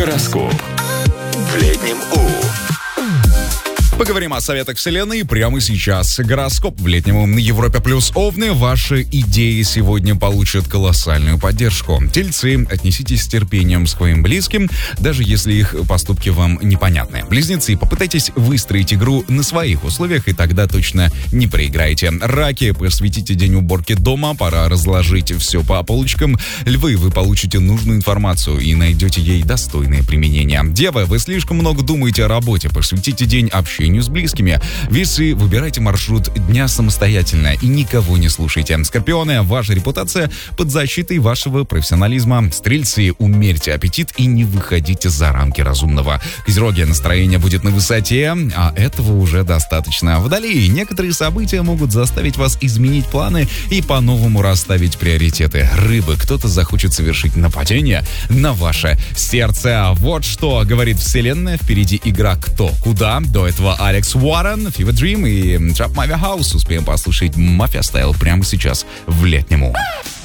Гороскоп. В летнем У. Поговорим о советах Вселенной прямо сейчас. Гороскоп в летнем на Европе плюс Овны. Ваши идеи сегодня получат колоссальную поддержку. Тельцы, отнеситесь с терпением к своим близким, даже если их поступки вам непонятны. Близнецы, попытайтесь выстроить игру на своих условиях, и тогда точно не проиграете. Раки, посвятите день уборки дома, пора разложить все по полочкам. Львы, вы получите нужную информацию и найдете ей достойное применение. Девы, вы слишком много думаете о работе, посвятите день общению с близкими. Весы, выбирайте маршрут дня самостоятельно и никого не слушайте. Скорпионы, ваша репутация под защитой вашего профессионализма. Стрельцы, умерьте аппетит и не выходите за рамки разумного. Козероги, настроение будет на высоте, а этого уже достаточно. Водолеи, некоторые события могут заставить вас изменить планы и по-новому расставить приоритеты. Рыбы, кто-то захочет совершить нападение на ваше сердце. Вот что говорит Вселенная. Впереди игра «Кто? Куда?». До этого Алекс Уоррен, Fever Dream и Trap My House. Успеем послушать Mafia Style прямо сейчас в летнем У.